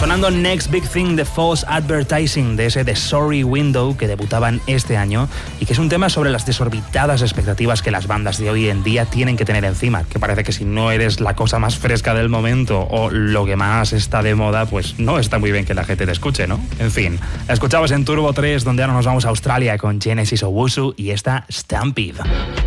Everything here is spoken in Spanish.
Sonando Next Big Thing de False Advertising, de ese The Sorry Window que debutaban este año y que es un tema sobre las desorbitadas expectativas que las bandas de hoy en día tienen que tener encima, que parece que si no eres la cosa más fresca del momento o lo que más está de moda, pues no está muy bien que la gente te escuche, ¿no? En fin, la escuchabas en Turbo 3, donde ahora nos vamos a Australia con Genesis Owusu y esta Stampede.